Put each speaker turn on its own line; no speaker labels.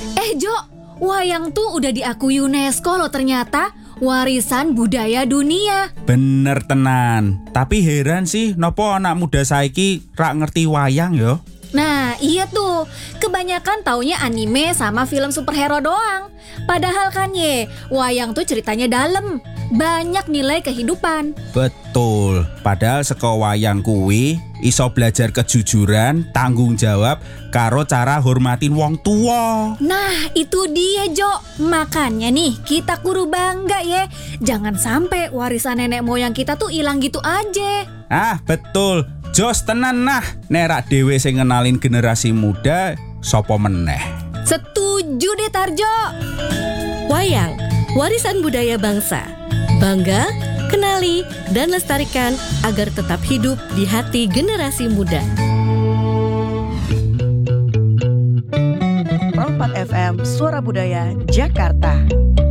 Jo, wayang tuh udah diakui UNESCO loh ternyata, warisan budaya dunia.
Bener tenan. Tapi heran sih, nopo anak muda saiki rak ngerti wayang yo?
Nah iya tuh, kebanyakan taunya anime sama film superhero doang. Padahal kan wayang tuh ceritanya dalam, banyak nilai kehidupan.
Betul. Padahal saka wayang kuwi iso belajar kejujuran, tanggung jawab, karo cara hormatin wong tua.
Nah itu dia Jo, makanya nih kita kudu bangga Jangan sampai warisan nenek moyang kita tuh hilang gitu aja.
Ah betul, jos tenan nah. Nerak dhewe sing ngenalin generasi muda, sopo meneh.
Setuju deh Tarjo.
Wayang, warisan budaya bangsa. Bangga, kenali, dan lestarikan agar tetap hidup di hati generasi muda.
Pro 4 FM, Suara Budaya, Jakarta.